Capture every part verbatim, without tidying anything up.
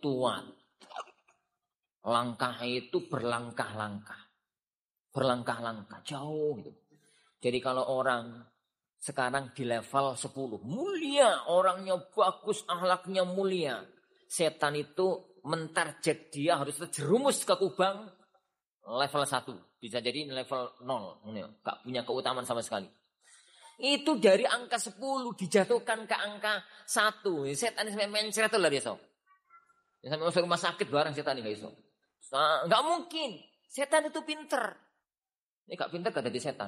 khutuwat. Langkah itu berlangkah-langkah. Berlangkah-langkah, jauh gitu. Jadi kalau orang sekarang di level sepuluh, mulia, orangnya bagus, akhlaknya mulia. Setan itu mentarget dia harus terjerumus ke kubang level satu. Bisa jadi level nol. Gak punya keutamaan sama sekali. Itu dari angka sepuluh dijatuhkan ke angka satu. Setan sampai mencret itu lah dia so. Sampai masuk rumah sakit barang setan ini so. Gak mungkin. Setan itu pinter. Ini gak pinter gak jadi setan.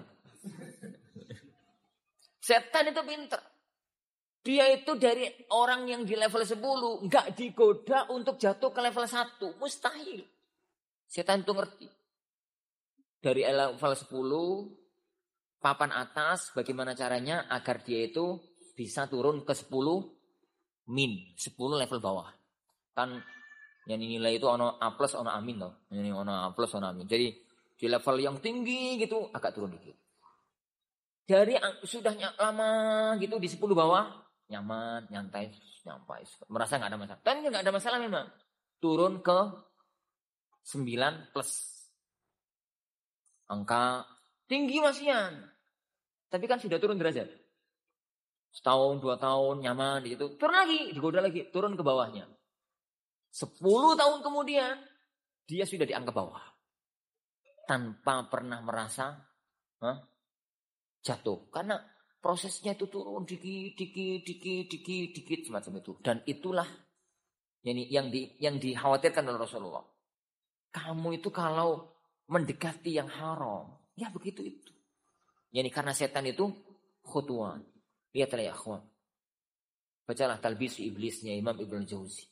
Setan itu pinter. Dia itu dari orang yang di level sepuluh gak digoda untuk jatuh ke level satu. Mustahil. Setan itu ngerti. Dari level sepuluh papan atas, bagaimana caranya agar dia itu bisa turun ke sepuluh min, sepuluh level bawah. Kan yang nilai itu ono A plus, ono A min toh. Ini ono A plus, ono A min. Jadi di level yang tinggi gitu agak turun dikit. Dari sudah lama gitu di sepuluh bawah, nyaman, nyantai, nyampai, merasa enggak ada masalah. Dan enggak ada masalah memang. Turun ke sembilan plus. Angka tinggi masihan. Tapi kan sudah turun derajat. Setahun, dua tahun, nyaman di situ. Turun lagi, digoda lagi, turun ke bawahnya. Sepuluh tahun kemudian, dia sudah di angka bawah. Tanpa pernah merasa huh, jatuh. Karena prosesnya itu turun dikit, dikit, dikit, dikit, dikit, semacam itu. Dan itulah yang, yang, di, yang dikhawatirkan oleh Rasulullah. Kamu itu kalau mendekati yang haram, ya begitu itu. Yani karena setan itu khutuwan. Lihatlah ya akhwan. Bacalah Talbis Iblisnya Imam Ibnu Jauzi.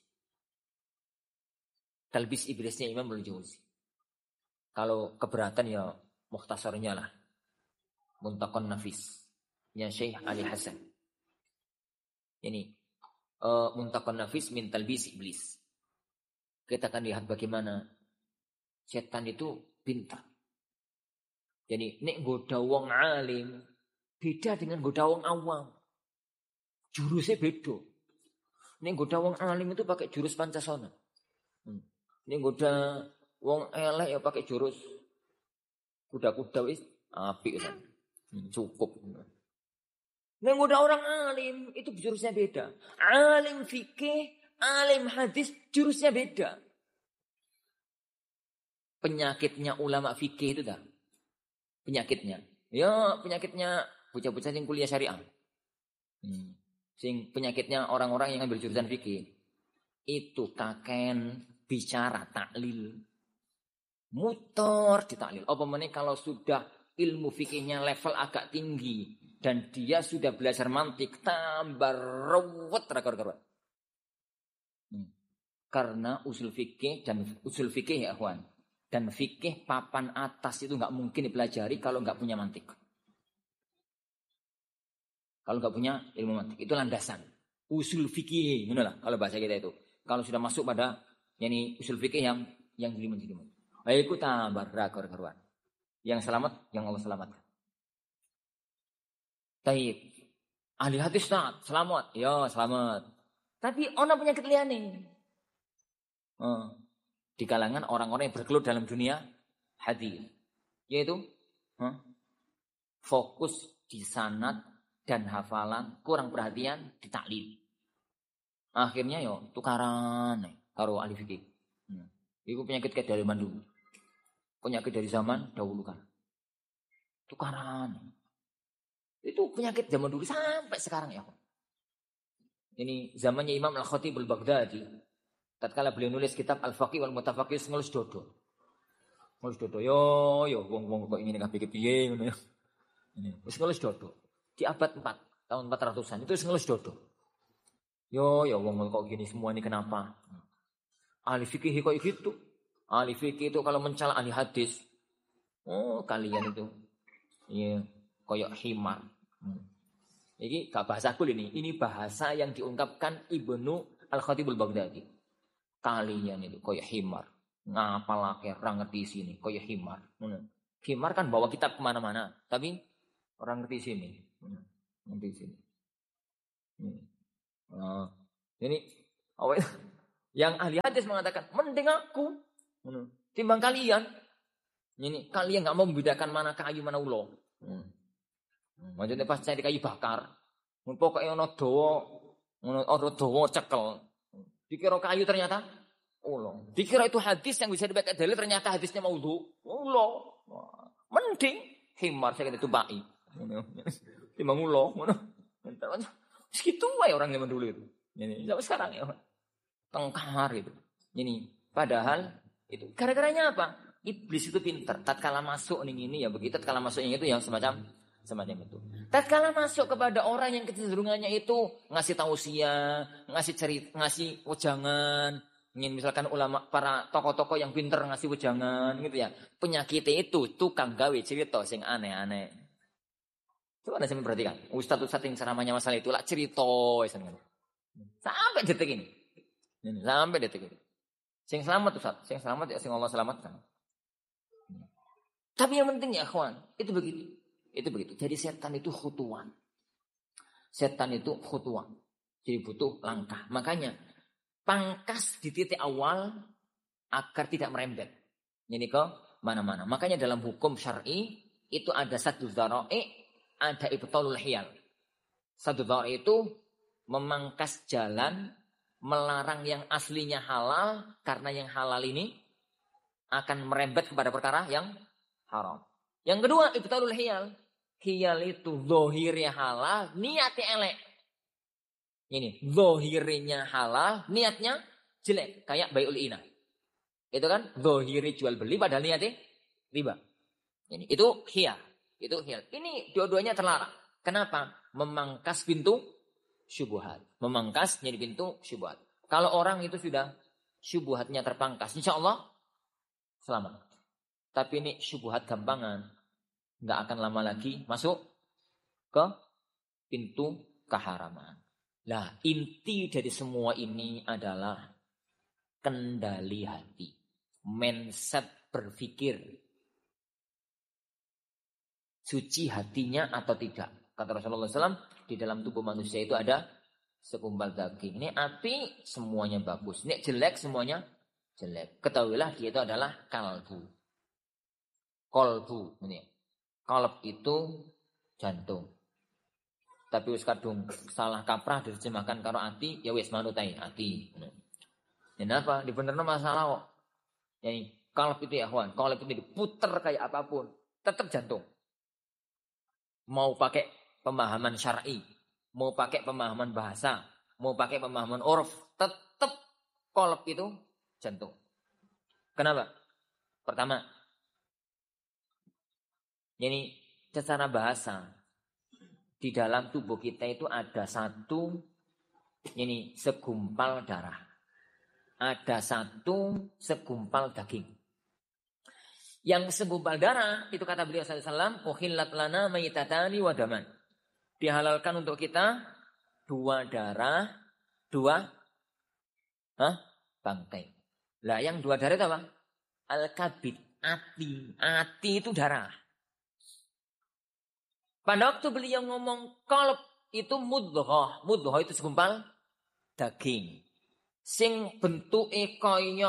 Talbis Iblisnya Imam Ibnu Jauzi. Kalau keberatan ya mukhtasarnya lah. Muntaqan Nafis. Ya Syekh Ali Hasan. Yani uh, Muntaqan Nafis min Talbis Iblis. Kita akan lihat bagaimana setan itu pintar. Jadi nek goda wong alim beda dengan goda wong awam. Jurusnya beda. Nek goda wong alim itu pakai jurus Pancasona. Hmm. Nek goda wong elek ya pakai jurus kuda-kuda wis apik kan. Hmm, cukup. Nek goda orang alim itu jurusnya beda. Alim fikih, alim hadis jurusnya beda. Penyakitnya ulama fikih itu dah. Penyakitnya. Ya penyakitnya bocah-bocah yang kuliah syariah. Hmm. Sing penyakitnya orang-orang yang ambil jurusan fikih. Itu kaken bicara taklil. Mutor di taklil. Apa meneh kalau sudah ilmu fikihnya level agak tinggi. Dan dia sudah belajar mantik. Tambah ruwet rakor-rakor. Hmm. Karena usul fikih dan usul fikih ya akhwan. Dan fikih papan atas itu nggak mungkin dipelajari kalau nggak punya mantik. Kalau nggak punya ilmu mantik itu landasan. Usul fikih, lah kalau bahasa kita itu. Kalau sudah masuk pada yani usul fikih yang yang jelimet-jelimet. Ayo tambah rakor-karuan. Yang selamat, yang Allah selamatkan. Taib. Ahli hadis tak selamat, ya selamat. Tapi orang penyakit liane. Oh. Di kalangan orang-orang yang bergelut dalam dunia hadis, yaitu huh, fokus di sanad dan hafalan, kurang perhatian di taklid. Akhirnya yo tukaran karo ahli fikih. Hmm. Itu penyakit kayak dari dulu. Penyakit dari zaman dahulu kan. Tukaran. Itu penyakit zaman dulu sampai sekarang ya. Ini zamannya Imam Al-Khatib Al-Baghdadi. Tatkala beliau nulis kitab Al-Faqih wal Mutafaqih ngelus dodo. Ngelus dodo yo yo wong-wong kok ingin kabeh piye ngono ya. Ini wis ngelus dodo. Di abad empat tahun empat ratusan itu wis ngelus dodo. Yo yo wong kok gini semua ini kenapa? Ahli fikih kok gitu. Ahli fikih itu kalau mencela ahli hadis. Oh, kalian itu. Iya, koyok himar. Hmm. Ini gak bahasa kul ini. Ini bahasa yang diungkapkan Ibnu Al-Khatib Al-Baghdadi. Kalian itu koyok himar. Ngapal akhir orang ngerti sini. Koyok himar. Hmm. Himar kan bawa kitab kemana-mana. Tapi orang ngerti sini. Hmm. Ngerti sini. Hmm. Nah, ini awet Yang ahli hadis mengatakan, mending aku timbang kalian. Ini kalian nggak mau membedakan mana kayu mana ulo. Hmm. Maksudnya pas cari kayu bakar, pokoknya ono dawa, ono dawa cekel. Dikira kayu ternyata ulo. Dikira itu hadis yang bisa dipakai dalil ternyata hadisnya maudhu. Ulo. Mending himar saya kata itu bai. Timbang ulo. Segitu wae orang zaman dulu itu. Ini sampai sekarang ya. Tengkar itu. Ini padahal itu gara-garanya apa? Iblis itu pintar. Tatkala masuk nih ini ya begitu. Tatkala masuknya itu yang semacam semacam itu. Tatkala masuk kepada orang yang kecenderungannya itu ngasih tausiah, ngasih cerita, ngasih wejangan. Ingin misalkan ulama para tokoh-tokoh yang pintar ngasih wejangan gitu ya. Penyakitnya itu tukang gawe cerita sing aneh-aneh. Coba Anda sampai perhatikan. Ustadz-ustadz yang ceramahnya masalah itu lah cerita sampai detik ini. Ini sampai detik ini. Sing selamat Ustaz, sing selamat ya sing Allah selamatkan. Tapi yang penting ya kawan, itu begitu. Itu begitu. Jadi setan itu khutuan. Setan itu khutuan. Jadi butuh langkah. Makanya pangkas di titik awal agar tidak merembet. Ini ke mana-mana. Makanya dalam hukum syar'i itu ada satu dzara'i, ada ibtalul hiyal. Satu dzara'i itu memangkas jalan, melarang yang aslinya halal karena yang halal ini akan merembet kepada perkara yang haram. Yang kedua, ibtalul hiyal. Hiyal itu zahirnya halal, niatnya elek. Ini zahirnya halal, niatnya jelek, kayak bai'ul ina. Itu kan zahiri jual beli padahal niatnya riba. Ini itu hiyal, itu hiyal. Ini dua-duanya terlarang. Kenapa? Memangkas pintu syubhat. Memangkas jadi pintu syubhat. Kalau orang itu sudah syubhatnya terpangkas, insya Allah selamat. Tapi ini syubhat gampangan, nggak akan lama lagi masuk ke pintu keharaman. Nah, inti dari semua ini adalah kendali hati, mindset berpikir, suci hatinya atau tidak. Kata Rasulullah shallallahu alaihi wasallam, di dalam tubuh manusia itu ada segumpal daging. Ini api semuanya bagus. Ini jelek semuanya jelek. Ketahuilah dia itu adalah kalbu. Kolbu. Ini. Kalb itu jantung. Tapi wis kadung salah kaprah diterjemahkan karo ati, ya wis manutai ati. Ini apa? Dibenerno masalah kok. Yani kalb itu ya kawan, kalb itu diputer kayak apapun, tetap jantung. Mau pakai pemahaman syar'i, mau pakai pemahaman bahasa, mau pakai pemahaman urf, tetap kolb itu jantung. Kenapa? Pertama, ini secara bahasa di dalam tubuh kita itu ada satu ini segumpal darah, ada satu segumpal daging. Yang segumpal darah itu kata beliau sallallahu alaihi wasallam, uhillat lana maitatani wa daman. Dihalalkan untuk kita dua darah, dua hah? Bangkai. Lah yang dua darah itu apa? Al-kabid, ati. Ati itu darah. Pada waktu beliau ngomong qalb itu mudghah. Mudghah itu segumpal daging. Sing bentuke kaya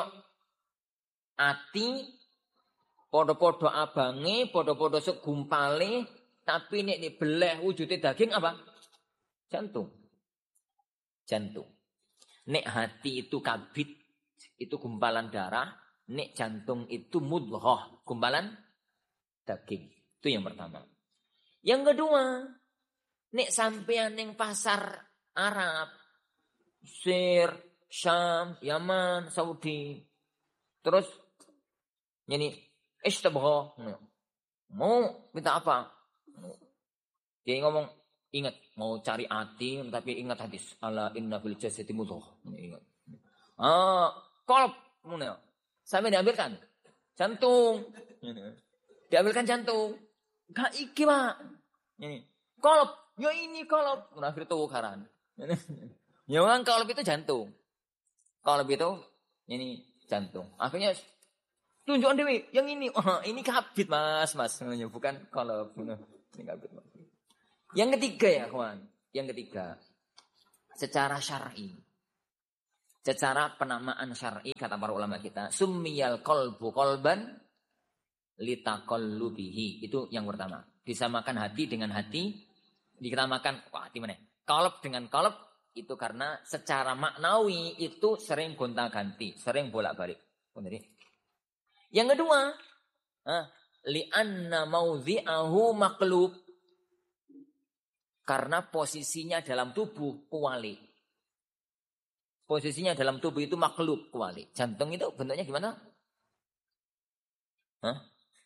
ati, podo-podo abange, podo-podo segumpale, tapi nek dibeleh wujude daging apa? Jantung. Jantung. Nek hati itu kabid, itu gumpalan darah. Nek jantung itu mudghah, gumpalan daging. Itu yang pertama. Yang kedua, nek sampean ning pasar Arab, Mesir, Syam, Yaman, Saudi, terus ini istabgha, mau minta apa? Dia ngomong, ingat mau cari hati, tapi ingat hadis, ala inna fil jasadi mudghah. Ingat. Ah, qalb, ngono. Sampai diambilkan jantung. Diambilkan jantung. Gak iki, Pak. Ini. Qalb, yo ini qalb. Munafir tuh karan. Yo kan qalb itu jantung. Qalb itu ini jantung. Akhirnya tunjukkan Dewi, yang ini. Oh, ini kabid, Mas, Mas. Bukan qalb. Ini kabid, Mas. Yang ketiga ya, kawan. Yang ketiga, secara syar'i. Secara penamaan syar'i kata para ulama kita, summiyal qalbu qalban litaqallubihi. Itu yang pertama. Disamakan hati dengan hati, diketamakan wah hati mana? Qalb dengan qalb itu karena secara maknawi itu sering gonta-ganti, sering bolak-balik. Yang kedua, li'anna mawdhi'ahu maqlub. Karena posisinya dalam tubuh kuali. Posisinya dalam tubuh itu makhluk kuali. Jantung itu bentuknya gimana? Hah?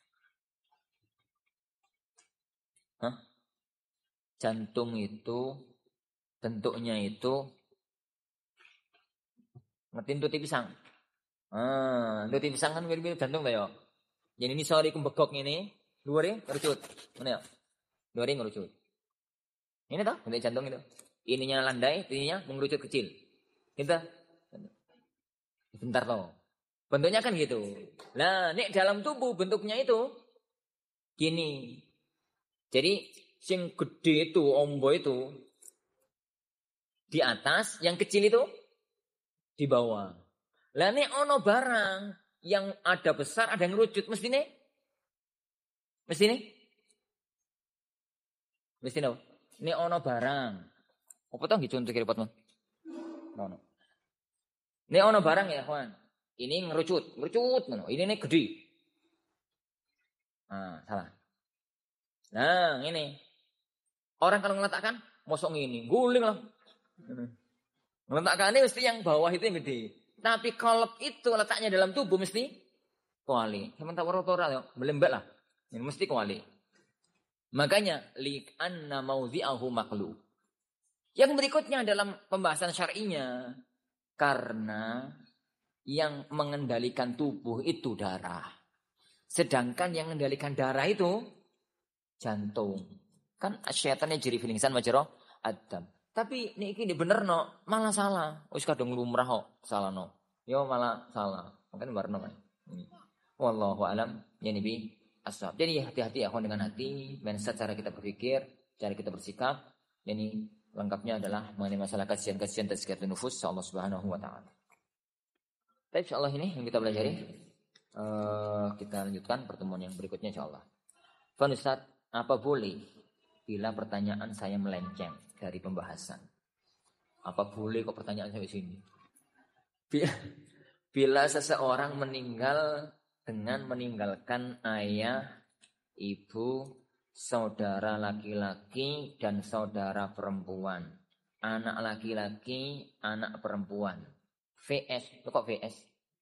Hah? Jantung itu bentuknya itu ngerti tuti pisang. Ah, tuti pisang kan mirip-mirip jantung ta ya. Jadi ini sorry kembegok ini, luare ngerucut. Mana ya? Luare ngerucut. Ini toh bentuk jantung itu. Ininya landai, ininya mengerucut kecil. Kita bentar toh. Bentuknya kan gitu. Nah, nek dalam tubuh bentuknya itu gini. Jadi sing gede itu ombo itu di atas, yang kecil itu di bawah. Lah nek ono barang yang ada besar, ada yang ngerucut, mesti nih? Mesti nih? Mesti nih. Nek ono barang. Apa toh gitu untuk repot mah? Ono. Ini ono barang ya kawan. Ini ngerucut, ngerucut ngono. Ini nih gede. Nah, salah. Nah, ini. Orang kalau ngeletakkan mosok ini, guling lah. Ngeletakkan ini mesti yang bawah itu yang gede. Tapi kalau itu letaknya dalam tubuh mesti kuali. Sementara tora-tora ya, melembek lah. Ini mesti kuali. Makanya li anna mawdhi'ahu maqlub. Yang berikutnya dalam pembahasan syar'inya, karena yang mengendalikan tubuh itu darah. Sedangkan yang mengendalikan darah itu jantung. Kan syaitannya jiri fil insan majra adam. Tapi niki ini bener no, malah salah. Wis kadung lumrah kok, salah no. Yo malah salah. Makanya barno kan. Wallahu alam ya nabi ashab. Jadi hati-hati ya dengan hati, mindset cara kita berpikir, cara kita bersikap. Jadi lengkapnya adalah mengenai masalah kasihan-kasihan tazkiyatun nufus Allah Subhanahu wa taala. Baik, insyaallah ini yang kita pelajari. Uh, kita lanjutkan pertemuan yang berikutnya insyaallah. Pak Ustaz, apa boleh bila pertanyaan saya melenceng dari pembahasan? Apa boleh kok pertanyaan saya di sini? Bila, bila seseorang meninggal dengan meninggalkan ayah, ibu, saudara laki-laki dan saudara perempuan, anak laki-laki, anak perempuan. V S, itu kok V S?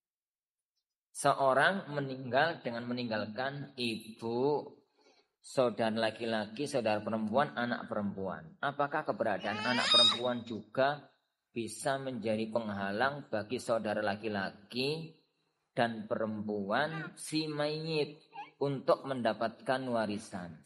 Seorang meninggal dengan meninggalkan ibu, saudara laki-laki, saudara perempuan, anak perempuan. Apakah keberadaan anak perempuan juga bisa menjadi penghalang bagi saudara laki-laki dan perempuan si mayit untuk mendapatkan warisan?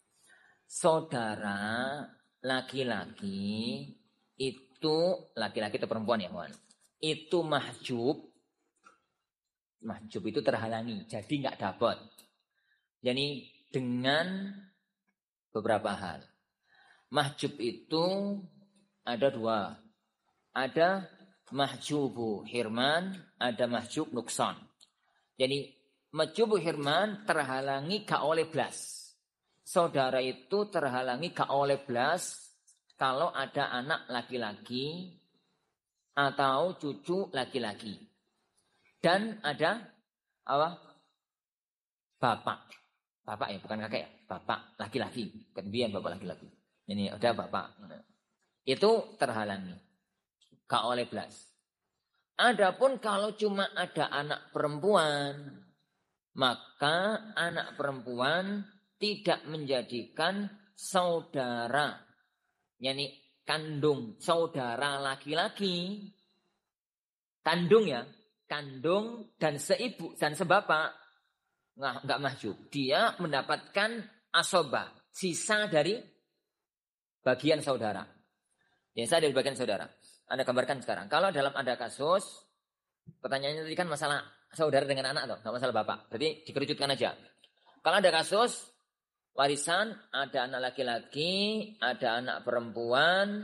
Saudara laki-laki itu, laki-laki atau perempuan ya kawan, itu mahjub. Mahjub itu terhalangi, jadi nggak dapat. Jadi dengan beberapa hal. Mahjub itu ada dua. Ada mahjubu hirman, ada mahjub nuksan. Jadi mahjubu hirman terhalangi gak oleh belas. Saudara itu terhalangi gak oleh belas kalau ada anak laki-laki atau cucu laki-laki. Dan ada apa? Bapak. Bapak ya, bukan kakek ya. Bapak laki-laki. Kemudian bapak laki-laki. Ini ada bapak. Itu terhalangi. Gak oleh belas. Adapun kalau cuma ada anak perempuan, maka anak perempuan tidak menjadikan saudara, yakni kandung saudara laki-laki, kandung ya, kandung dan seibu dan sebapak, nggak nggak mahjub. Dia mendapatkan asobah, sisa dari bagian saudara. Sisa dari bagian saudara. Anda gambarkan sekarang. Kalau dalam ada kasus, pertanyaannya tadi kan masalah saudara dengan anak atau nggak masalah bapak. Berarti dikerucutkan aja. Kalau ada kasus warisan, ada anak laki-laki, ada anak perempuan,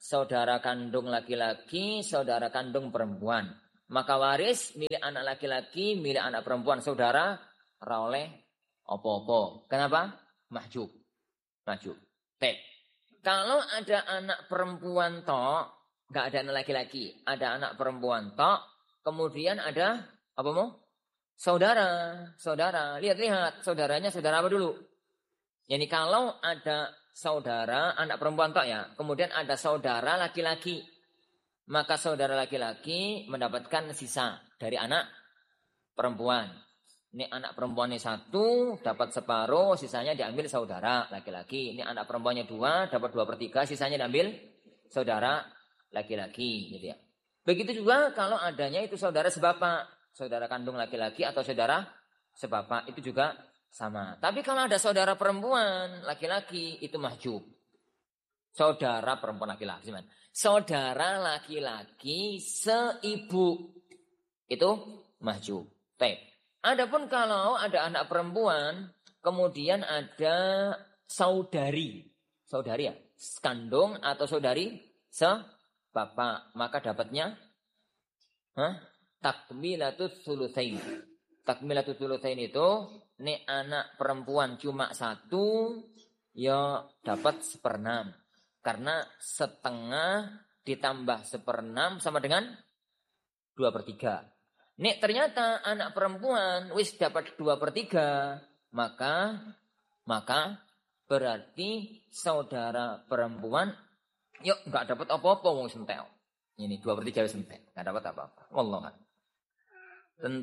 saudara kandung laki-laki, saudara kandung perempuan. Maka waris milik anak laki-laki, milik anak perempuan saudara ora oleh apa-apa. Kenapa? Mahjub. Mahjub. Baik. Kalau ada anak perempuan tok, enggak ada anak laki-laki, ada anak perempuan tok, kemudian ada apa mau? Saudara, saudara. Lihat-lihat, saudaranya saudara apa dulu? Jadi kalau ada saudara anak perempuan tok ya, kemudian ada saudara laki-laki, maka saudara laki-laki mendapatkan sisa dari anak perempuan. Ini anak perempuannya satu, dapat separuh, sisanya diambil saudara laki-laki. Ini anak perempuannya dua, dapat dua per tiga, sisanya diambil saudara laki-laki. Gitu ya. Begitu juga kalau adanya itu saudara sebapak, saudara kandung laki-laki atau saudara sebapak, itu juga sama. Tapi kalau ada saudara perempuan laki-laki, itu mahjub. Saudara perempuan laki-laki. Saudara laki-laki seibu, itu mahjub. Baik. Adapun kalau ada anak perempuan, kemudian ada saudari, saudari ya, kandung atau saudari sebapak, maka dapatnya huh? takmilatus tsulusain. Takmilatus tsulusain itu, nih anak perempuan cuma satu, ya dapat seperenam. Karena setengah ditambah seperenam sama dengan dua per tiga. Nek ternyata anak perempuan wis dapat dua per tiga, maka maka berarti saudara perempuan yuk enggak dapat apa-apa wong sentel. Ini dua per tiga wis entek, enggak dapat apa-apa. Wallah. Dan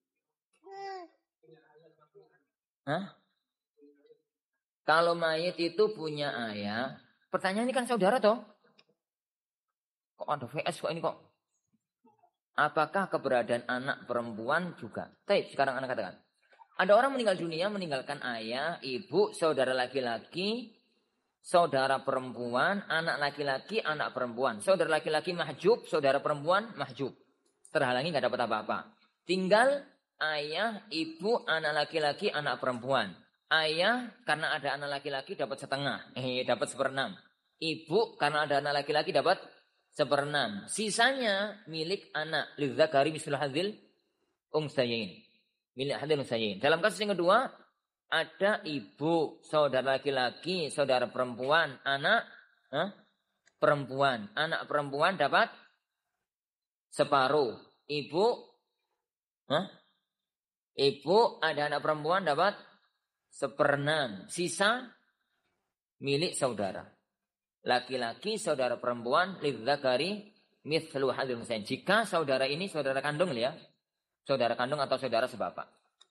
Hah? Kalau mayit itu punya ayah, pertanyaan ini kan saudara toh? Kok ada V S kok ini kok? Apakah keberadaan anak perempuan juga? Baik, sekarang anak katakan. Ada orang meninggal dunia meninggalkan ayah, ibu, saudara laki-laki, saudara perempuan, anak laki-laki, anak perempuan. Saudara laki-laki mahjub, saudara perempuan mahjub. Terhalangi nggak dapat apa-apa. Tinggal ayah, ibu, anak laki-laki, anak perempuan. Ayah karena ada anak laki-laki dapat setengah, eh dapat seperenam. Ibu karena ada anak laki-laki dapat seperenam. Sisanya milik anak. Lidzakari mislu hadzil unsayain. Milik hadzil unsayain. Dalam kasus yang kedua, ada ibu, saudara laki-laki, saudara perempuan, anak huh? perempuan. Anak perempuan dapat separuh. Ibu huh? Ibu ada anak perempuan dapat seperenam. Sisa milik saudara. Laki-laki, saudara perempuan, lidzakari mithlu hadzil unsayain. Jika saudara ini saudara kandung ya, saudara kandung atau saudara sebapak.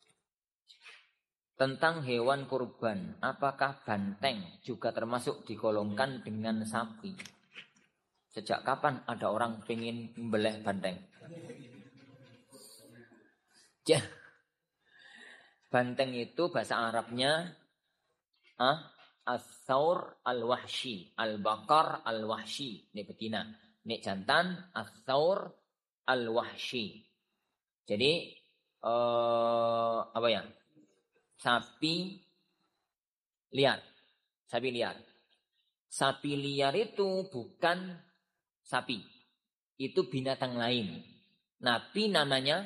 Tentang hewan kurban, apakah banteng juga termasuk digolongkan dengan sapi? Sejak kapan ada orang ingin membeleh banteng? Ya, banteng itu bahasa Arabnya ah, As-saur al-wahshi, al-bakar al-wahshi. Ini betina. Ini jantan, as-saur al-wahshi. Jadi, eh, apa ya? Sapi liar. Sapi liar. Sapi liar itu bukan sapi. Itu binatang lain. Nabi namanya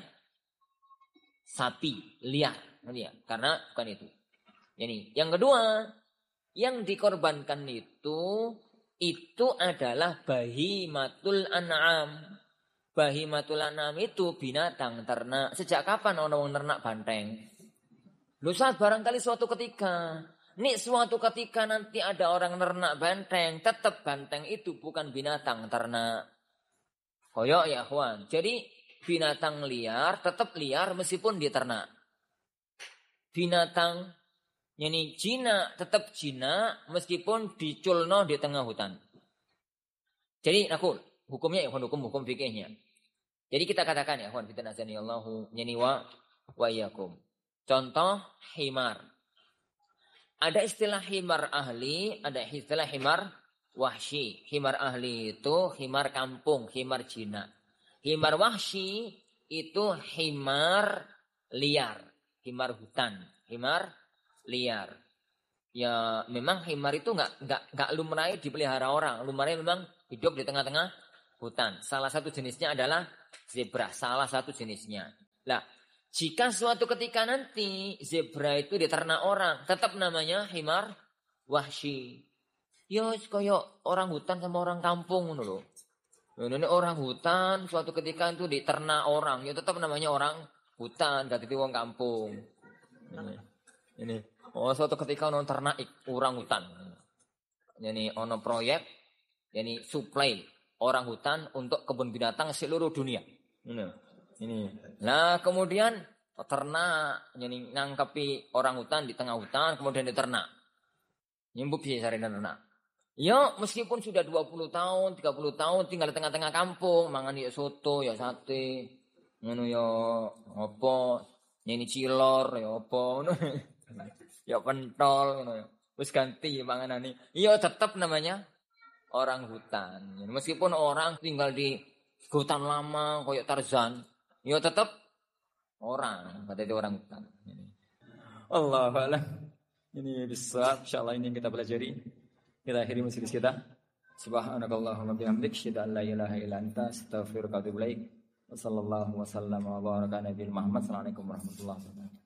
sapi liar. Karena bukan itu. Ini. Yang kedua, yang dikorbankan itu, itu adalah bahimatul an'am. Bahimatul an'am itu binatang ternak. Sejak kapan orang ternak banteng? Lu saat barangkali suatu ketika, nih suatu ketika nanti ada orang ternak banteng, tetap banteng itu bukan binatang ternak. Koyok ya kawan. Jadi binatang liar tetap liar meskipun diternak. Binatang Yani jina tetap jina meskipun diculno di tengah hutan. Jadi aku hukumnya ya hukum hukum fikihnya. Jadi kita katakan ya hukum fitan azani Allahu yani wa wa iyyakum. Contoh himar. Ada istilah himar ahli, ada istilah himar wahsy. Himar ahli itu himar kampung, himar jina. Himar wahsy itu himar liar, himar hutan, himar liar. Ya memang himar itu nggak nggak nggak lumrah dipelihara orang. Lumrahnya memang hidup di tengah-tengah hutan. Salah satu jenisnya adalah zebra, salah satu jenisnya. Lah, jika suatu ketika nanti zebra itu diternak orang, tetap namanya himar wahsy. Ya koyo orang hutan sama orang kampung ngono lho. Ini orang hutan suatu ketika itu diternak orang, ya tetap namanya orang hutan, gak dadi wong kampung. Ini. Ini. Oh, suatu ketika ono ternak orang hutan. Yani ono proyek, yani supply orang hutan untuk kebun binatang seluruh dunia. Ini. Ini. Nah, kemudian ternak, yani nangkepi orang hutan di tengah hutan, kemudian diternak. Nyembuh bisa cari ternak. Ya, meskipun sudah dua puluh tahun, tiga puluh tahun tinggal di tengah-tengah kampung, mangan ya soto, ya sate, ngono ya apa, nyeni cilor, ya apa, ngono. Ya pentol, ngono ya. Wis ganti panganane. Iya, tetap namanya orang hutan. Meskipun orang tinggal di hutan lama kayak Tarzan, ya tetap orang, kata itu orang hutan. Allahu a'lam. Ini bisa, insyaallah ini yang kita pelajari. Kita akhiri majelis kita. Subhanakallahumma bihamdik, asyhadu an la ilaha illa anta, astaghfiruka wa atubu ilaik. Wassallallahu wasallam wa baraka nabiyil Muhammad. Assalamualaikum warahmatullahi wabarakatuh.